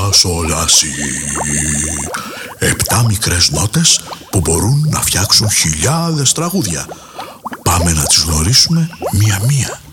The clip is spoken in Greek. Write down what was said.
Φα, σολ, λα, σι. 7 μικρές νότες που μπορούν να φτιάξουν χιλιάδες τραγούδια. Πάμε να τις γνωρίσουμε μία-μία.